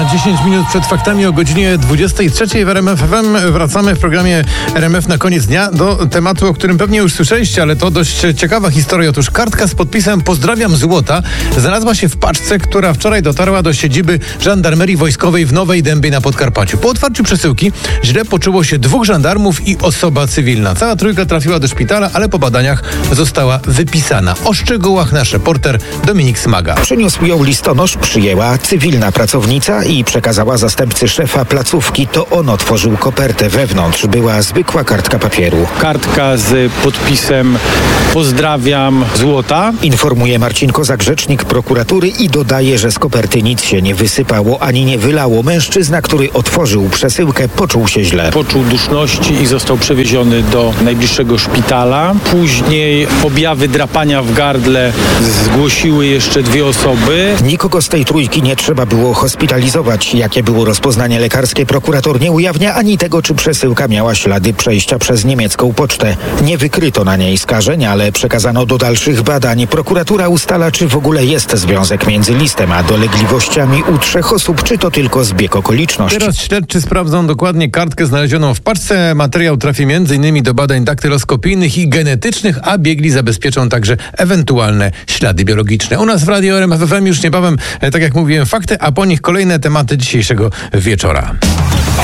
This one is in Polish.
10 minut przed faktami o godzinie 23 w RMF FM. Wracamy w programie RMF na koniec dnia do tematu, o którym pewnie już słyszeliście, ale to dość ciekawa historia. Otóż kartka z podpisem "Pozdrawiam Złota" znalazła się w paczce, która wczoraj dotarła do siedziby Żandarmerii Wojskowej w Nowej Dębie na Podkarpaciu. Po otwarciu przesyłki źle poczuło się 2 żandarmów i osoba cywilna. Cała trójka trafiła do szpitala, ale po badaniach została wypisana. O szczegółach nasz reporter Dominik Smaga. Przyniósł ją listonosz, przyjęła cywilna pracownica i przekazała zastępcy szefa placówki. To on otworzył kopertę. Wewnątrz była zwykła kartka papieru. Kartka z podpisem "Pozdrawiam Złota". Informuje Marcin Kozak, rzecznik prokuratury, i dodaje, że z koperty nic się nie wysypało ani nie wylało. Mężczyzna, który otworzył przesyłkę, poczuł się źle. Poczuł duszności i został przewieziony do najbliższego szpitala. Później objawy drapania w gardle zgłosiły jeszcze 2 osoby. Nikogo z tej trójki nie trzeba było hospitalizować. Jakie było rozpoznanie lekarskie, prokurator nie ujawnia, ani tego, czy przesyłka miała ślady przejścia przez niemiecką pocztę. Nie wykryto na niej skażeń, ale przekazano do dalszych badań. Prokuratura ustala, czy w ogóle jest związek między listem a dolegliwościami u 3 osób, czy to tylko zbieg okoliczności. Teraz śledczy sprawdzą dokładnie kartkę znalezioną w paczce. Materiał trafi m.in. do badań daktyloskopijnych i genetycznych, a biegli zabezpieczą także ewentualne ślady biologiczne. U nas w Radio RMF FM już niebawem, tak jak mówiłem, fakty, a po nich kolejne tematy dzisiejszego wieczora.